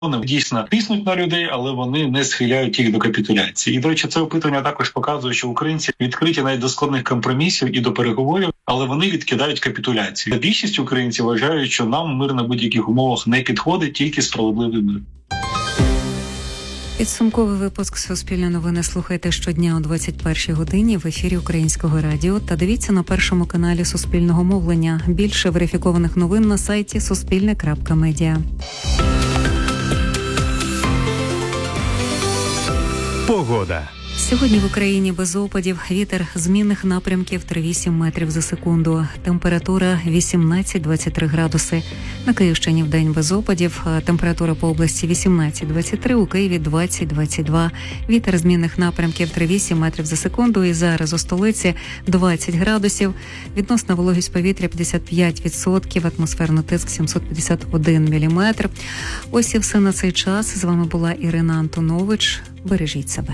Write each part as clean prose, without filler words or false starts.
Вони дійсно тиснуть на людей, але вони не схиляють їх до капітуляції. І, до речі, це опитування також показує, що українці відкриті навіть до складних компромісів і до переговорів, але вони відкидають капітуляцію. Більшість українців вважають, що нам мир на будь-яких умовах не підходить, тільки справедливий мир. Підсумковий випуск «Суспільне новини» слухайте щодня о 21-й годині в ефірі Українського радіо та дивіться на першому каналі Суспільного мовлення. Більше верифікованих новин на сайті suspilne.media. Погода. Сьогодні в Україні без опадів, вітер змінних напрямків 3-8 метрів за секунду. Температура 18-23 градуси. На Київщині вдень без опадів, температура по області 18-23, у Києві 20-22. Вітер змінних напрямків 3-8 метрів за секунду. І зараз у столиці 20 градусів. Відносна вологість повітря 55%, атмосферний тиск 751 міліметр. Ось і все на цей час. З вами була Ірина Антонович. Бережіть себе.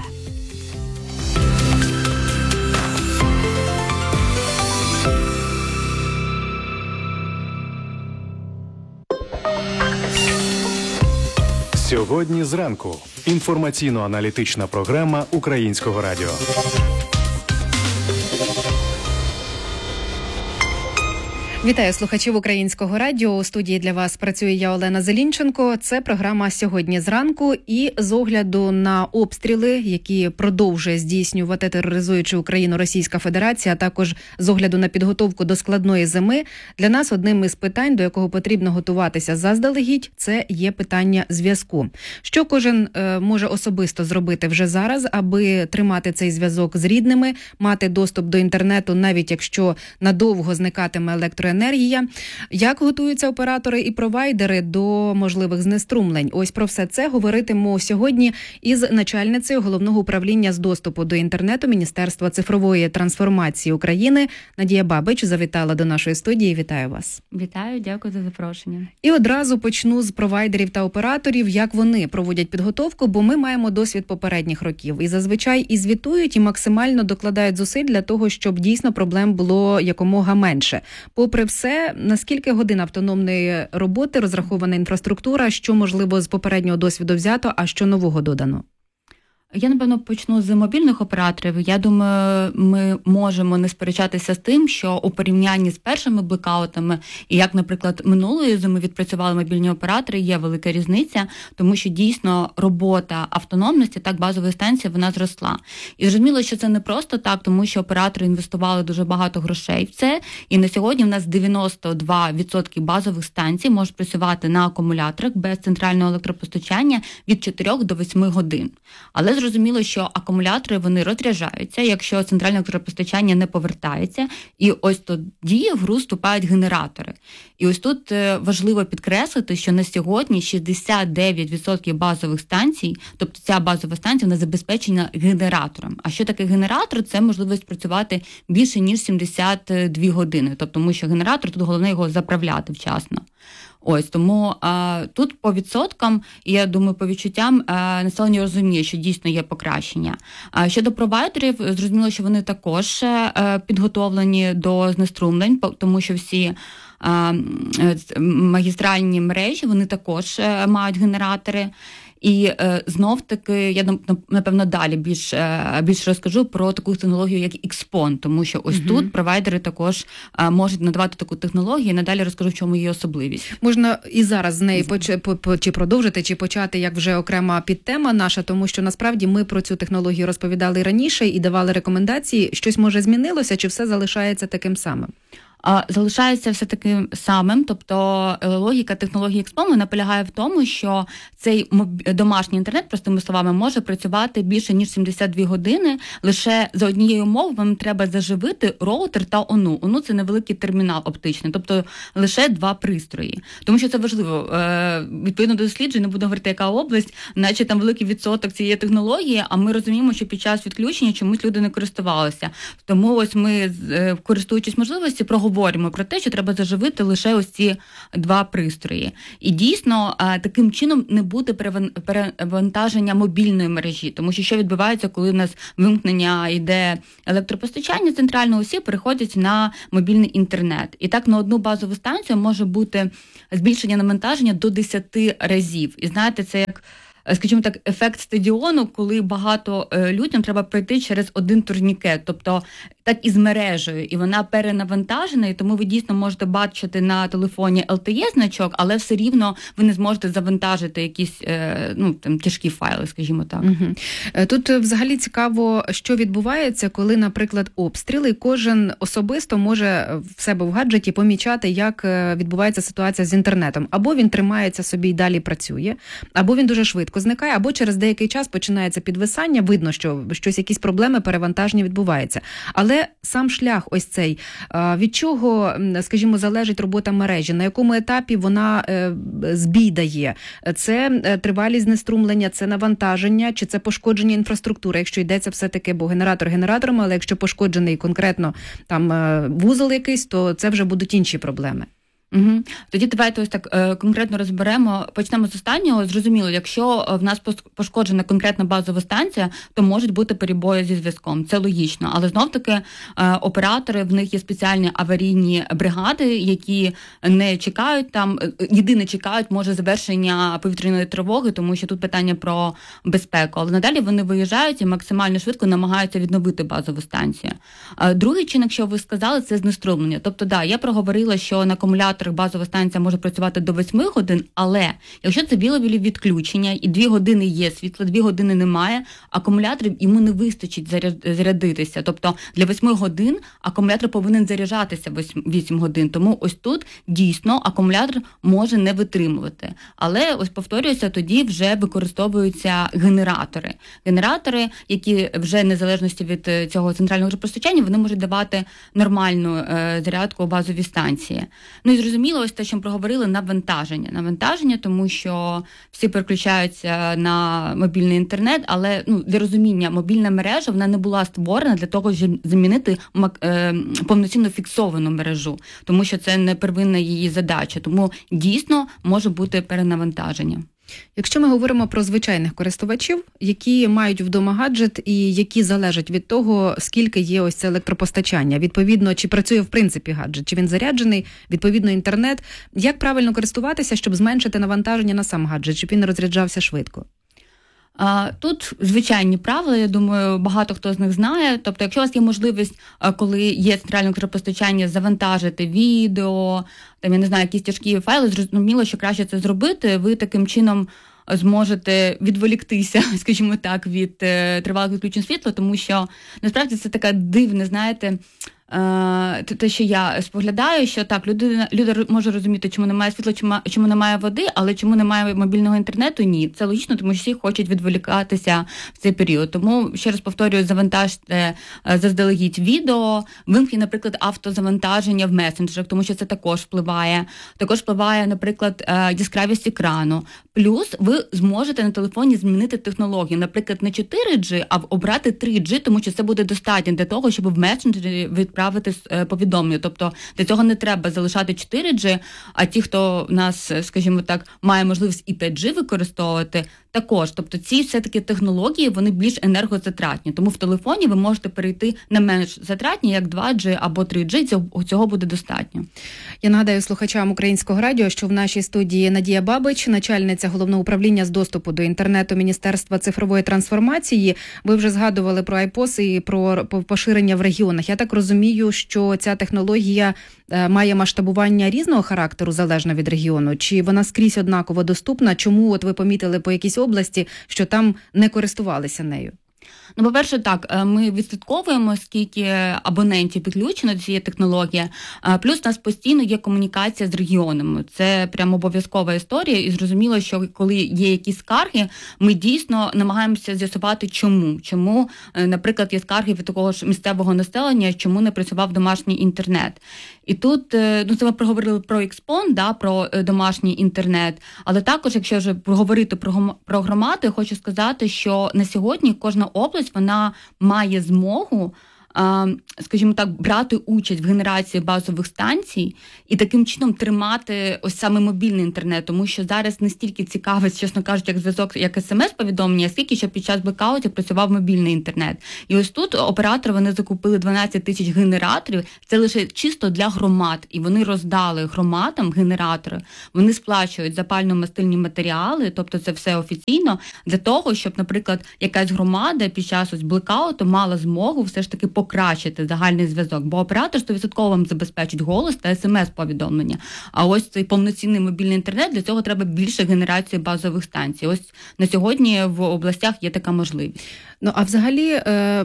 Сьогодні зранку. Інформаційно-аналітична програма Українського радіо. Вітаю слухачів Українського радіо. У студії для вас працює я, Олена Зелінченко. Це програма «Сьогодні зранку». І з огляду на обстріли, які продовжує здійснювати тероризуючи Україну Російська Федерація, а також з огляду на підготовку до складної зими, для нас одним із питань, до якого потрібно готуватися заздалегідь, це є питання зв'язку. Що кожен може особисто зробити вже зараз, аби тримати цей зв'язок з рідними, мати доступ до інтернету, навіть якщо надовго зникатиме електроенергія. Як готуються оператори і провайдери до можливих знеструмлень? Ось про все це говоритимемо сьогодні із начальницею Головного управління з доступу до інтернету Міністерства цифрової трансформації України. Надія Бабич завітала до нашої студії. Вітаю вас. Вітаю, дякую за запрошення. І одразу почну з провайдерів та операторів, як вони проводять підготовку, бо ми маємо досвід попередніх років. І зазвичай і звітують, і максимально докладають зусиль для того, щоб дійсно проблем було якомога менше. Попри все, наскільки годин автономної роботи розрахована інфраструктура, що, можливо, з попереднього досвіду взято, а що нового додано? Я, напевно, почну з мобільних операторів. Я думаю, ми можемо не сперечатися з тим, що у порівнянні з першими блекаутами, і як, наприклад, минулої зими відпрацювали мобільні оператори, є велика різниця, тому що дійсно робота автономності, так, базової станції, вона зросла. І зрозуміло, що це не просто так, тому що оператори інвестували дуже багато грошей в це, і на сьогодні в нас 92% базових станцій можуть працювати на акумуляторах без центрального електропостачання від 4 до 8 годин. Але зрозуміло, що акумулятори, вони розряджаються, якщо центральне електропостачання не повертається, і ось тоді в гру вступають генератори. І ось тут важливо підкреслити, що на сьогодні 69% базових станцій, тобто ця базова станція, вона забезпечена генератором. А що таке генератор? Це можливість працювати більше, ніж 72 години. Тобто, тому що генератор, тут головне його заправляти вчасно. Ось, тому тут по відсоткам, і я думаю, по відчуттям населення розуміє, що дійсно є покращення. Щодо провайдерів, зрозуміло, що вони також підготовлені до знеструмлень, тому що всі магістральні мережі, вони також мають генератори. І знов-таки, я, напевно, далі більш розкажу про таку технологію, як XPON, тому що ось тут провайдери також можуть надавати таку технологію, і надалі розкажу, в чому її особливість. Можна і зараз з неї чи продовжити, чи почати, як вже окрема підтема наша, тому що насправді ми про цю технологію розповідали раніше і давали рекомендації. Щось, може, змінилося, чи все залишається таким самим? Залишається все таким самим, тобто логіка технології XPON наполягає в тому, що цей домашній інтернет, простими словами, може працювати більше, ніж 72 години, лише за однією умовою вам треба заживити роутер та ОНУ. ОНУ – це невеликий термінал оптичний, тобто лише 2 пристрої. Тому що це важливо. Відповідно до досліджень, не буду говорити, яка область, наче там великий відсоток цієї технології, а ми розуміємо, що під час відключення чомусь люди не користувалися. Тому ось ми, користуючись можливості, проговорюємо говоримо про те, що треба заживити лише ось ці 2 пристрої. І дійсно, таким чином не буде перевантаження мобільної мережі, тому що відбувається, коли в нас вимкнення йде електропостачання центрального, усі переходять на мобільний інтернет. І так на одну базову станцію може бути збільшення навантаження до 10 разів. І знаєте, це як, скажімо так, ефект стадіону, коли багато людям треба пройти через один турнікет, тобто так і з мережею, і вона перенавантажена, і тому ви дійсно можете бачити на телефоні LTE-значок, але все рівно ви не зможете завантажити якісь тяжкі файли, скажімо так. Угу. Тут взагалі цікаво, що відбувається, коли, наприклад, обстріли, кожен особисто може в себе в гаджеті помічати, як відбувається ситуація з інтернетом. Або він тримається собі і далі працює, або він дуже швидко зникає, або через деякий час починається підвисання, видно, що щось, якісь проблеми, перевантаження відбувається. Але сам шлях ось цей, від чого, скажімо, залежить робота мережі, на якому етапі вона збій дає? Це тривалість знеструмлення, це навантаження, чи це пошкодження інфраструктури, якщо йдеться все-таки, бо генератор генератором, але якщо пошкоджений конкретно там вузол якийсь, то це вже будуть інші проблеми. Угу. Тоді давайте ось так конкретно розберемо. Почнемо з останнього. Зрозуміло, якщо в нас пошкоджена конкретна базова станція, то можуть бути перебої зі зв'язком. Це логічно. Але знов-таки оператори, в них є спеціальні аварійні бригади, які не чекають там, єдине чекають, може, завершення повітряної тривоги, тому що тут питання про безпеку. Але надалі вони виїжджають і максимально швидко намагаються відновити базову станцію. Другий чинник, що ви сказали, це знеструмлення. Тобто, да, я проговорила, що на акумуляторах базова станція може працювати до 8 годин, але якщо це білові відключення і 2 години є світло, 2 години немає, акумулятор йому не вистачить зарядитися. Тобто для 8 годин акумулятор повинен заряджатися 8 годин. Тому ось тут дійсно акумулятор може не витримувати. Але ось повторююся, тоді вже використовуються генератори. Генератори, які вже незалежності від цього центрального електропостачання, вони можуть давати нормальну зарядку у базовій станції. Ну і зрозуміло, ось те, що ми проговорили, навантаження, тому що всі переключаються на мобільний інтернет, але для розуміння, мобільна мережа, вона не була створена для того, щоб замінити повноцінно фіксовану мережу, тому що це не первинна її задача, тому дійсно може бути перенавантаження. Якщо ми говоримо про звичайних користувачів, які мають вдома гаджет і які залежать від того, скільки є ось це електропостачання, відповідно, чи працює в принципі гаджет, чи він заряджений, відповідно інтернет, як правильно користуватися, щоб зменшити навантаження на сам гаджет, щоб він не розряджався швидко? Тут звичайні правила, я думаю, багато хто з них знає. Тобто, якщо у вас є можливість, коли є центральне електропостачання, завантажити відео, там, я не знаю, якісь тяжкі файли, зрозуміло, що краще це зробити, ви таким чином зможете відволіктися, скажімо так, від тривалих відключень світла, тому що насправді це така дивна, знаєте, те, що я споглядаю, що так, люди можуть розуміти, чому немає світла, чому немає води, але чому немає мобільного інтернету, ні. Це логічно, тому що всі хочуть відволікатися в цей період. Тому, ще раз повторюю, завантажте заздалегідь відео, вимкніть, наприклад, автозавантаження в месенджерах, тому що це також впливає. Також впливає, наприклад, яскравість екрану. Плюс ви зможете на телефоні змінити технологію, наприклад, не 4G, а обрати 3G, тому що це буде достатньо для того, щоб в месенджері відправити повідомлення. Тобто для цього не треба залишати 4G, а ті, хто в нас, скажімо так, має можливість і 5G використовувати, також. Тобто ці все-таки технології, вони більш енергозатратні. Тому в телефоні ви можете перейти на менш затратні, як 2G або 3G, цього буде достатньо. Я нагадаю слухачам Українського радіо, що в нашій студії Надія Бабич, начальниця Головного управління з доступу до інтернету Міністерства цифрової трансформації. Ви вже згадували про iPOS і про поширення в регіонах. Я так розумію, що ця технологія має масштабування різного характеру, залежно від регіону? Чи вона скрізь однаково доступна? Чому от ви помітили по якійсь області, що там не користувалися нею? Ну, по-перше, так, ми відслідковуємо, скільки абонентів підключено до цієї технології, плюс у нас постійно є комунікація з регіонами. Це прямо обов'язкова історія, і зрозуміло, що коли є якісь скарги, ми дійсно намагаємося з'ясувати, чому. Чому, наприклад, є скарги від такого ж місцевого населення, чому не працював домашній інтернет. І тут, це ми проговорили про Xpon, про домашній інтернет, але також, якщо вже говорити про громади, хочу сказати, що на сьогодні кожна область, вона має змогу скажімо так, брати участь в генерації базових станцій і таким чином тримати ось саме мобільний інтернет, тому що зараз не стільки цікавить, чесно кажучи, як зв'язок, як смс-повідомлення, скільки що під час блекаутів працював мобільний інтернет. І ось тут оператори, вони закупили 12 тисяч генераторів, це лише чисто для громад, і вони роздали громадам генератори, вони сплачують за пально-мастильні матеріали, тобто це все офіційно, для того, щоб, наприклад, якась громада під час ось блекауту мала змогу все ж таки покращити загальний зв'язок, бо оператор 100% вам забезпечить голос та смс-повідомлення. А ось цей повноцінний мобільний інтернет, для цього треба більше генерації базових станцій. Ось на сьогодні в областях є така можливість. Ну, а взагалі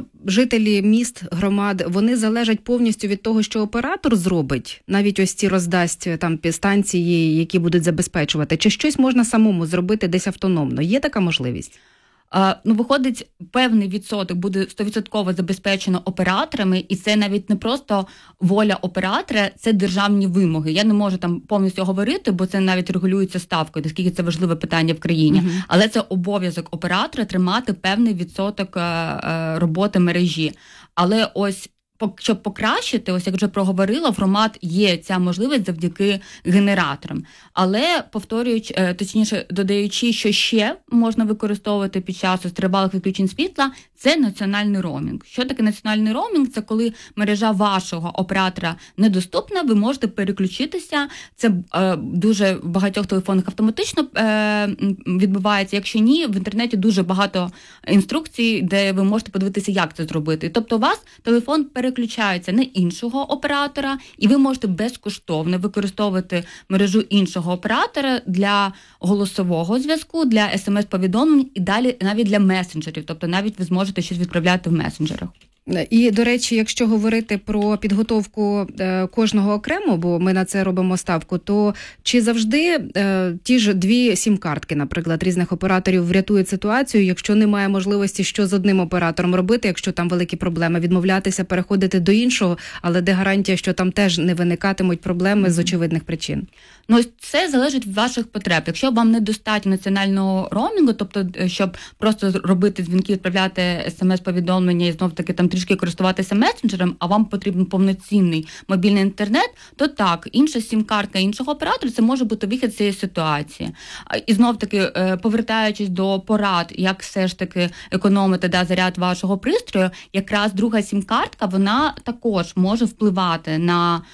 жителі міст, громад, вони залежать повністю від того, що оператор зробить, навіть ось ці роздасть там станції, які будуть забезпечувати, чи щось можна самому зробити десь автономно? Є така можливість? Виходить, певний відсоток буде 100% забезпечено операторами, і це навіть не просто воля оператора, це державні вимоги. Я не можу там повністю говорити, бо це навіть регулюється ставкою, наскільки це важливе питання в країні. Але це обов'язок оператора тримати певний відсоток роботи мережі. Але ось щоб покращити, ось як вже проговорила, в громад є ця можливість завдяки генераторам. Але, повторюючи, точніше, додаючи, що ще можна використовувати під час тривалих відключень світла, це національний роумінг. Що таке національний роумінг? Це коли мережа вашого оператора недоступна, ви можете переключитися. Це дуже в багатьох телефонах автоматично відбувається. Якщо ні, в інтернеті дуже багато інструкцій, де ви можете подивитися, як це зробити. Тобто у вас телефон переключається на іншого оператора, і ви можете безкоштовно використовувати мережу іншого оператора для голосового зв'язку, для смс-повідомлень і далі навіть для месенджерів. Тобто навіть ви зможете щось відправляти в месенджерах. І, до речі, якщо говорити про підготовку кожного окремо, бо ми на це робимо ставку, то чи завжди ті ж 2 сім-картки, наприклад, різних операторів врятують ситуацію, якщо немає можливості, що з одним оператором робити, якщо там великі проблеми, відмовлятися, переходити до іншого, але де гарантія, що там теж не виникатимуть проблеми з очевидних причин? Ну, це залежить від ваших потреб. Якщо вам недостатньо національного роумінгу, тобто, щоб просто робити дзвінки, відправляти смс-повідомлення і знов-таки там трішки користуватися месенджером, а вам потрібен повноцінний мобільний інтернет, то так, інша сім-картка іншого оператора, це може бути вихід з цієї ситуації. І знов-таки, повертаючись до порад, як все ж таки економити заряд вашого пристрою, якраз друга сім-картка, вона також може впливати на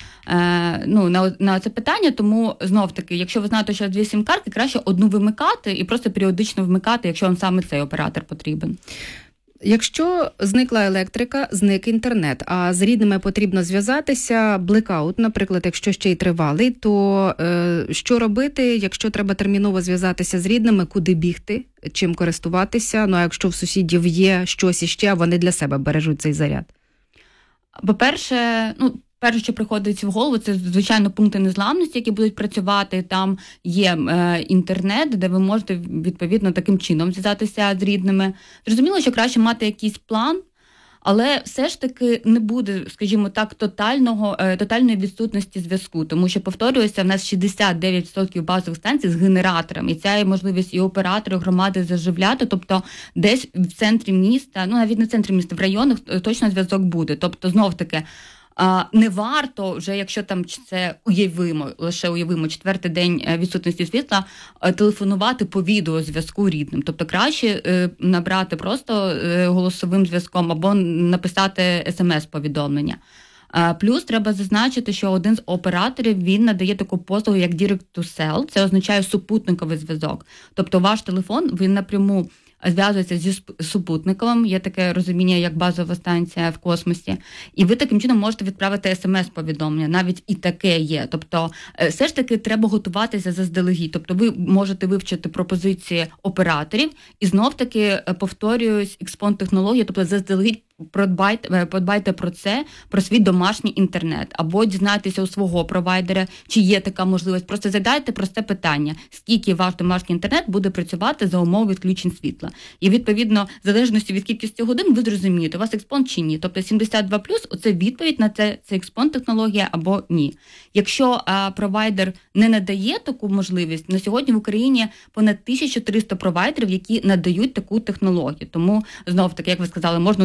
це питання, тому знов-таки, якщо ви знаєте, що 2 сім-картки, краще одну вимикати і просто періодично вмикати, якщо вам саме цей оператор потрібен. Якщо зникла електрика, зник інтернет, а з рідними потрібно зв'язатися, блекаут, наприклад, якщо ще й тривалий, то що робити, якщо треба терміново зв'язатися з рідними, куди бігти, чим користуватися, ну а якщо в сусідів є щось іще, а вони для себе бережуть цей заряд? По-перше, перше, що приходить в голову, це, звичайно, пункти незламності, які будуть працювати. Там є інтернет, де ви можете, відповідно, таким чином зв'язатися з рідними. Зрозуміло, що краще мати якийсь план, але все ж таки не буде, скажімо так, тотальної відсутності зв'язку. Тому що, повторююся, в нас 69% базових станцій з генераторами. І ця є можливість і оператори, громади заживляти. Тобто десь в центрі міста, навіть не в центрі міста, в районах точно зв'язок буде. Тобто, знов-таки, не варто вже, якщо там це лише уявимо, 4-й день відсутності світла, телефонувати по відеозв'язку рідним. Тобто краще набрати просто голосовим зв'язком або написати смс-повідомлення. Плюс треба зазначити, що один з операторів, він надає таку послугу, як Direct to Cell. Це означає супутниковий зв'язок. Тобто ваш телефон, він напряму зв'язується зі супутником, є таке розуміння, як базова станція в космосі, і ви таким чином можете відправити смс-повідомлення, навіть і таке є. Тобто, все ж таки треба готуватися заздалегідь. Тобто, ви можете вивчити пропозиції операторів і знов-таки, повторююсь, експон-технології, тобто заздалегідь подбайте про це, про свій домашній інтернет, або дізнайтеся у свого провайдера, чи є така можливість. Просто задайте просте питання, скільки ваш домашній інтернет буде працювати за умов відключень світла. І, відповідно, в залежності від кількості годин, ви зрозумієте, у вас експон чи ні. Тобто 72+, оце відповідь на це експон-технологія або ні. Якщо провайдер не надає таку можливість, на сьогодні в Україні понад 1300 провайдерів, які надають таку технологію. Тому, знов-таки, як ви сказали, можна у сусідів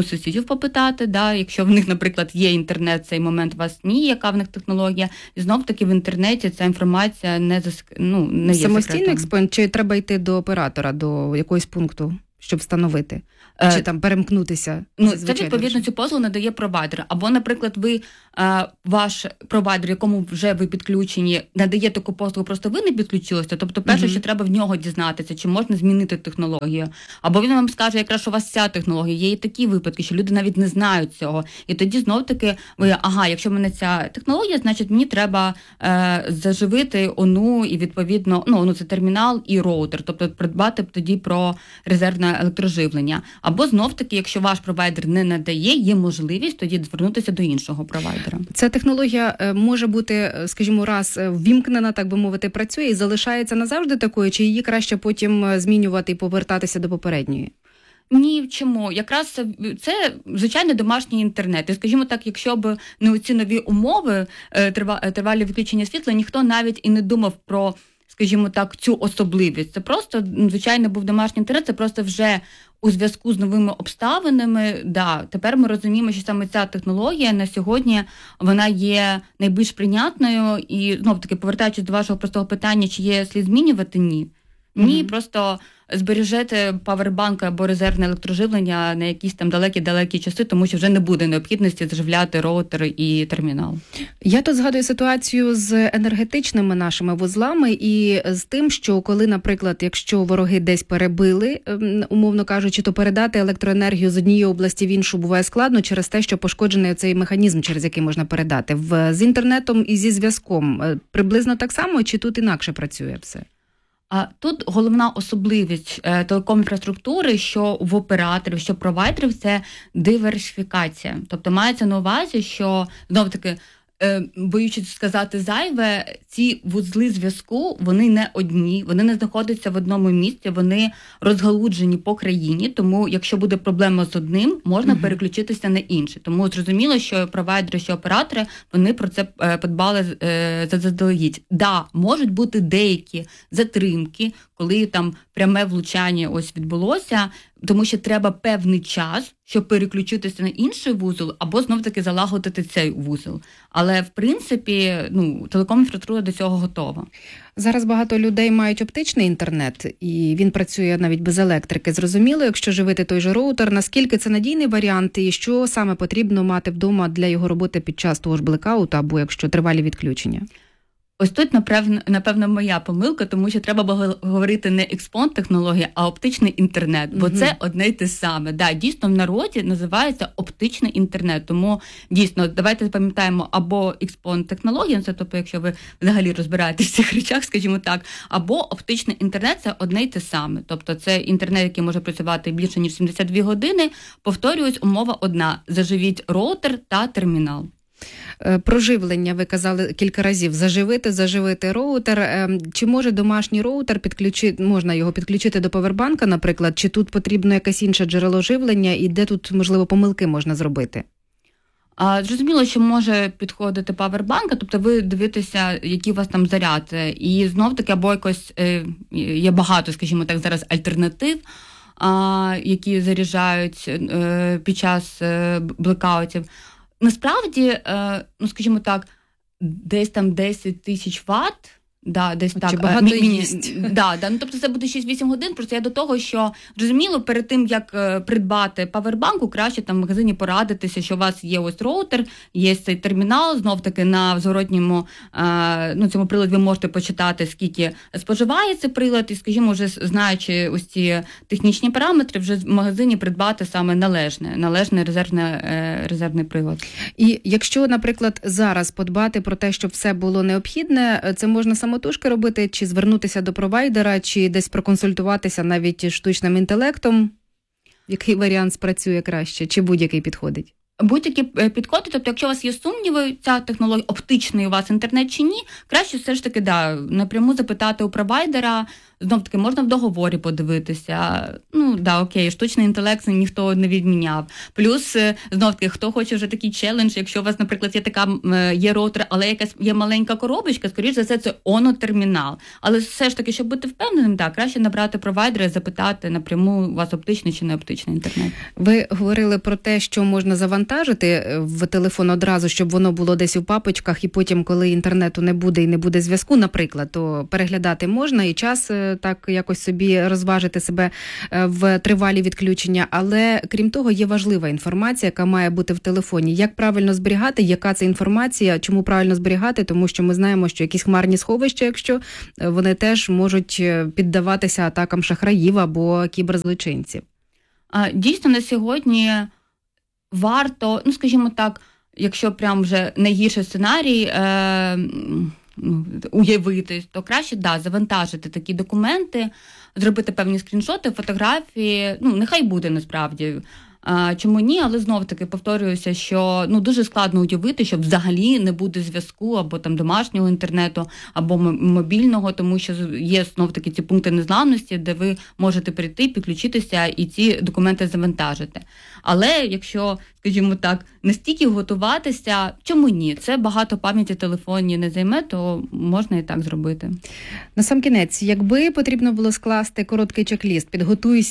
друзів попитати, да, якщо в них, наприклад, є інтернет, в цей момент у вас ні, яка в них технологія, і знов-таки в інтернеті ця інформація не є самостійний секретом. експонент, чи треба йти до оператора, до якогось пункту, щоб встановити? Чи там перемкнутися? Це відповідно цю послугу надає провайдер. Або, наприклад, ви ваш провайдер, якому вже ви підключені, надає таку послугу, просто ви не підключилися. Тобто, перше, що треба в нього дізнатися, чи можна змінити технологію. Або він вам скаже, якраз що у вас ця технологія. Є і такі випадки, що люди навіть не знають цього. І тоді знов-таки ви, якщо в мене ця технологія, значить мені треба заживити ОНУ і відповідно, це термінал і роутер. Тобто придбати тоді про резервне електроживлення. Або знов-таки, якщо ваш провайдер не надає, є можливість тоді звернутися до іншого провайдера. Ця технологія може бути, скажімо, раз ввімкнена, так би мовити, працює і залишається назавжди такою, чи її краще потім змінювати і повертатися до попередньої? Ні, чому? Якраз це звичайний домашній інтернет. І, скажімо так, якщо б не оці нові умови, тривалі відключення світла, ніхто навіть і не думав про, скажімо так, цю особливість. Це просто, звичайно, був домашній інтернет, це просто вже у зв'язку з новими обставинами, тепер ми розуміємо, що саме ця технологія на сьогодні, вона є найбільш прийнятною. І, знов-таки, повертаючись до вашого простого питання, чи є слід змінювати? Ні. Ні, просто збережете павербанк або резервне електроживлення на якісь там далекі часи, тому що вже не буде необхідності заживляти роутер і термінал. Я тут згадую ситуацію з енергетичними нашими вузлами і з тим, що коли, наприклад, якщо вороги десь перебили, умовно кажучи, то передати електроенергію з однієї області в іншу буває складно через те, що пошкоджений цей механізм, через який можна передати. З інтернетом і зі зв'язком приблизно так само, чи тут інакше працює все? А тут головна особливість телеком-інфраструктури, що в операторів, що провайдерів – це диверсифікація. Тобто мається на увазі, що, знову-таки, боючись сказати зайве, ці вузли зв'язку, вони не одні, вони не знаходяться в одному місці, вони розгалуджені по країні, тому якщо буде проблема з одним, можна переключитися на інший. Тому зрозуміло, що провайдери, що оператори, вони про це подбали заздалегідь. Можуть бути деякі затримки, коли там пряме влучання ось відбулося, тому що треба певний час, щоб переключитися на інший вузол, або знов-таки залагодити цей вузол. Але, в принципі, телеком-інфраструктура до цього готова. Зараз багато людей мають оптичний інтернет, і він працює навіть без електрики. Зрозуміло, якщо живити той же роутер, наскільки це надійний варіант, і що саме потрібно мати вдома для його роботи під час того ж блекауту, або якщо тривалі відключення? Ось тут, напевно, моя помилка, тому що треба говорити не експонт-технологія, а оптичний інтернет, бо це одне й те саме. Дійсно, в народі називається оптичний інтернет, тому дійсно, давайте пам'ятаємо або експонт-технологія, це тобто, якщо ви взагалі розбираєтесь в цих речах, скажімо так, або оптичний інтернет – це одне й те саме. Тобто це інтернет, який може працювати більше, ніж 72 години. Повторююсь, умова одна – заживіть роутер та термінал. Про живлення ви казали кілька разів. Заживити роутер. Чи може домашній роутер можна його підключити до павербанка, наприклад? Чи тут потрібно якесь інше джерело живлення? І де тут, можливо, помилки можна зробити? Зрозуміло, що може підходити павербанк, тобто ви дивитеся, який у вас там заряд. І знов-таки, або якось є багато, скажімо так, зараз альтернатив, які заряджають під час блекаутів. Насправді, скажімо так, десь там 10 тисяч ватт, десь так. Чи багато їсть? Тобто це буде 6-8 годин, просто я до того, що, зрозуміло, перед тим, як придбати павербанку, краще там в магазині порадитися, що у вас є ось роутер, є цей термінал, знов-таки на зворотньому цьому приладі ви можете почитати, скільки споживає цей прилад, і, скажімо, вже знаючи ось ці технічні параметри, вже в магазині придбати саме належний резервний прилад. І якщо, наприклад, зараз подбати про те, щоб все було необхідне, це можна самотужки робити, чи звернутися до провайдера, чи десь проконсультуватися навіть штучним інтелектом? Який варіант спрацює краще? Чи будь-який підходить? Будь-які підходи, тобто якщо у вас є сумніви, ця технологія, оптичний у вас інтернет чи ні, краще все ж таки напряму запитати у провайдера, знов-таки можна в договорі подивитися. Окей, штучний інтелект ніхто не відміняв. Плюс, знов-таки, хто хоче вже такий челендж, якщо у вас, наприклад, є роутер, але якась є маленька коробочка, скоріш за все, це оно-термінал. Але все ж таки, щоб бути впевненим, краще набрати провайдера і запитати напряму, у вас оптичний чи не оптичний інтернет. Ви говорили про те, що можна завантажити в телефон одразу, щоб воно було десь у папочках, і потім, коли інтернету не буде і не буде зв'язку, наприклад, то переглядати можна і час так якось собі розважити себе в тривалі відключення. Але, крім того, є важлива інформація, яка має бути в телефоні. Як правильно зберігати, яка це інформація, чому правильно зберігати, тому що ми знаємо, що якісь хмарні сховища, якщо вони теж можуть піддаватися атакам шахраїв або кіберзлочинців. Дійсно, на сьогодні варто, скажімо так, якщо прям вже найгірший сценарій уявити, то краще, завантажити такі документи, зробити певні скріншоти, фотографії, нехай буде насправді. Чому ні, але знов-таки повторююся, що дуже складно уявити, що взагалі не буде зв'язку або там домашнього інтернету, або мобільного, тому що є знов-таки ці пункти незламності, де ви можете прийти, підключитися і ці документи завантажити. Але якщо, скажімо так, настільки готуватися, чому ні? Це багато пам'яті телефонні не займе, то можна і так зробити. Насамкінець, якби потрібно було скласти короткий чек-ліст, підготуй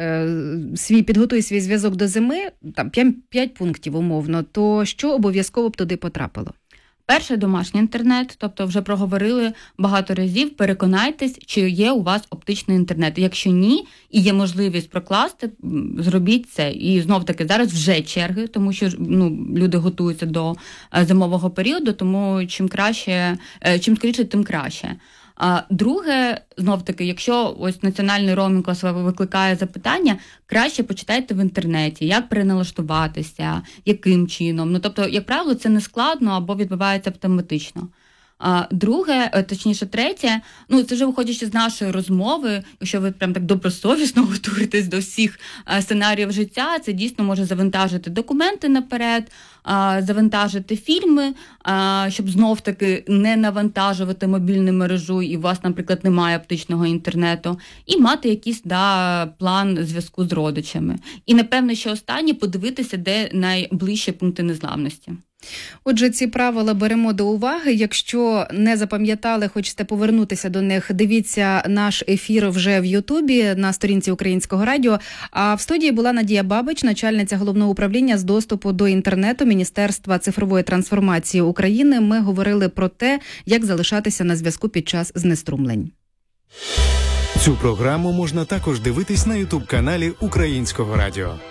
свій зв'язок до зими, там 5 пунктів умовно, то що обов'язково б туди потрапило? Перше, домашній інтернет, тобто вже проговорили багато разів, переконайтесь, чи є у вас оптичний інтернет. Якщо ні, і є можливість прокласти, зробіть це. І знов-таки зараз вже черги, тому що люди готуються до зимового періоду, тому чим скоріше, тим краще. Друге, знов-таки, якщо ось національний роумінг викликає запитання, краще почитайте в інтернеті, як переналаштуватися, яким чином. Тобто, як правило, це не складно або відбувається автоматично. Друге, точніше третє, це вже виходячи з нашої розмови, якщо ви прям так добросовісно готуєтесь до всіх сценаріїв життя, це дійсно може завантажити документи наперед, завантажити фільми, щоб знов-таки не навантажувати мобільну мережу і у вас, наприклад, немає оптичного інтернету, і мати якийсь план зв'язку з родичами. І, напевно, що останнє, подивитися, де найближчі пункти незламності. Отже, ці правила беремо до уваги. Якщо не запам'ятали, хочете повернутися до них, дивіться наш ефір вже в Ютубі на сторінці Українського радіо. А в студії була Надія Бабич, начальниця Головного управління з доступу до інтернету Міністерства цифрової трансформації України. Ми говорили про те, як залишатися на зв'язку під час знеструмлень. Цю програму можна також дивитись на Ютуб-каналі Українського радіо.